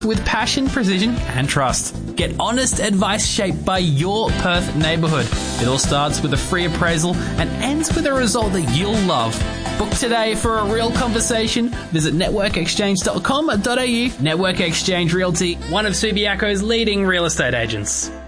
with passion, precision and trust. Get honest advice shaped by your Perth neighbourhood. It all starts with a free appraisal and ends with a result that you'll love. Book today for a real conversation. Visit networkexchange.com.au. Network Exchange Realty, one of Subiaco's leading real estate agents.